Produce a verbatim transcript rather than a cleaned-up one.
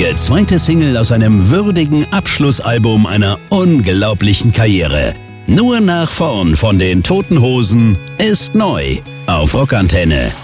großartige zweite Single aus einem würdigen Abschlussalbum einer unglaublichen Karriere. Nur nach vorn von den Toten Hosen ist neu auf Rockantenne.